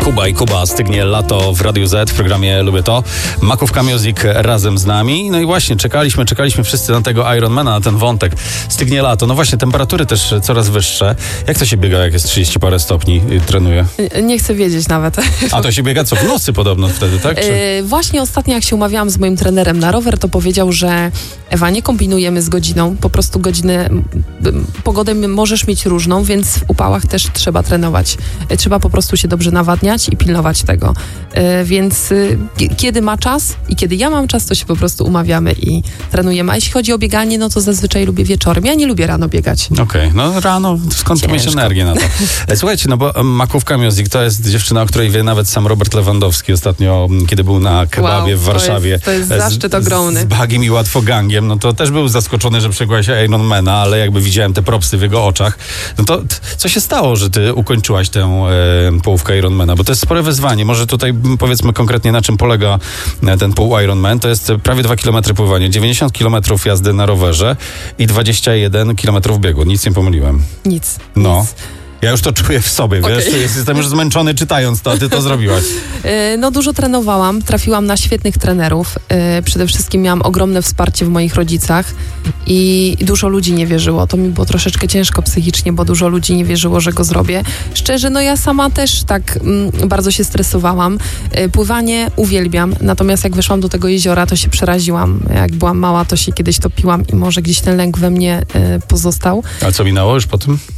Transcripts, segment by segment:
Kuba i Kuba, stygnie lato w Radiu Z, w programie Lubię To. Makówka Music razem z nami. No i właśnie, czekaliśmy wszyscy na tego Ironmana, na ten wątek. Stygnie lato. No właśnie, temperatury też coraz wyższe. Jak to się biega, jak jest 30 parę stopni i trenuje? Nie chcę wiedzieć nawet. A to się biega co, w nocy podobno wtedy, tak? Właśnie ostatnio, jak się umawiałam z moim trenerem na rower, to powiedział, że Ewa, nie kombinujemy z godziną, po prostu pogodę możesz mieć różną, więc w upałach też trzeba trenować. Trzeba po prostu się dobrze nawadniać i pilnować tego. Więc kiedy ma czas i kiedy ja mam czas, to się po prostu umawiamy i trenujemy. A jeśli chodzi o bieganie, no to zazwyczaj lubię wieczorem. Ja nie lubię rano biegać. Okej, no rano, skąd ty mieć energię na to? Słuchajcie, no bo Makówka Music to jest dziewczyna, o której wie nawet sam Robert Lewandowski ostatnio, kiedy był na kebabie w Warszawie. To jest zaszczyt ogromny. Z Bagiem i Łatwogangiem, no to też był zaskoczony, że przegłaś Ironmana, ale jakby widziałem te propsy w jego oczach. No to co się stało, że ty ukończyłaś tę połówkę Ironmana? Bo to jest spore wyzwanie. Może tutaj powiedzmy konkretnie, na czym polega ten pół Ironman. To jest prawie 2 km pływania, 90 km jazdy na rowerze i 21 km biegu. Nic nie pomyliłem. Nic. No. Ja już to czuję w sobie, wiesz? Jestem już zmęczony czytając to, a ty to zrobiłaś. No dużo trenowałam, trafiłam na świetnych trenerów. Przede wszystkim miałam ogromne wsparcie w moich rodzicach i dużo ludzi nie wierzyło. To mi było troszeczkę ciężko psychicznie, bo dużo ludzi nie wierzyło, że go zrobię. Szczerze, no ja sama też tak bardzo się stresowałam. Pływanie uwielbiam, natomiast jak weszłam do tego jeziora, to się przeraziłam. Jak byłam mała, to się kiedyś topiłam i może gdzieś ten lęk we mnie pozostał. A co minęło już po tym?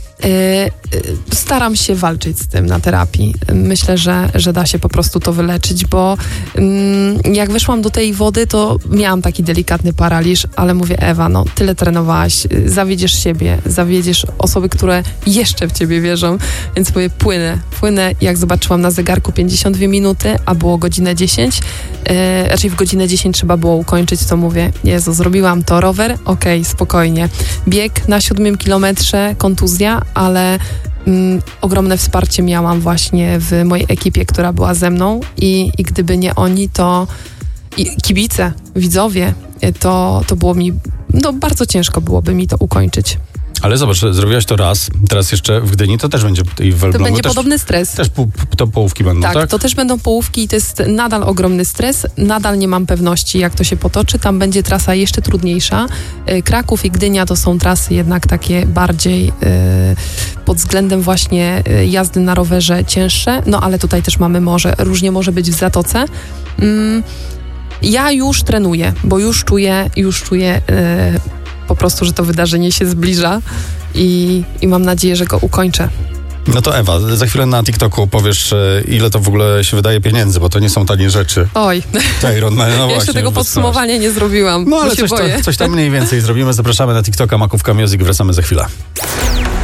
Staram się walczyć z tym na terapii. Myślę, że da się po prostu to wyleczyć, bo jak weszłam do tej wody, to miałam taki delikatny paraliż, ale mówię, Ewa, no tyle trenowałaś, zawiedziesz siebie, zawiedziesz osoby, które jeszcze w ciebie wierzą, więc mówię, płynę. Jak zobaczyłam na zegarku 52 minuty, a było godzinę 10, raczej w godzinę 10 trzeba było ukończyć, to mówię, Jezu, zrobiłam to, rower, okej, spokojnie. Bieg na 7 kilometrze, kontuzja, ale ogromne wsparcie miałam właśnie w mojej ekipie, która była ze mną i gdyby nie oni, to kibice, widzowie, to było mi, no bardzo ciężko byłoby mi to ukończyć. Ale zobacz, zrobiłaś to raz, teraz jeszcze w Gdyni to też będzie i w Elblągu. To będzie podobny stres. Też to połówki będą, tak? To też będą połówki i to jest nadal ogromny stres. Nadal nie mam pewności, jak to się potoczy. Tam będzie trasa jeszcze trudniejsza. Kraków i Gdynia to są trasy jednak takie bardziej pod względem właśnie jazdy na rowerze cięższe, no ale tutaj też mamy morze. Różnie może być w Zatoce. Ja już trenuję, bo już czuję po prostu, że to wydarzenie się zbliża i mam nadzieję, że go ukończę. No to Ewa, za chwilę na TikToku powiesz, ile to w ogóle się wydaje pieniędzy, bo to nie są tanie rzeczy. Oj, no jeszcze tego podsumowania nie zrobiłam. No ale coś tam mniej więcej zrobimy. Zapraszamy na TikToka Makówka Music, wracamy za chwilę.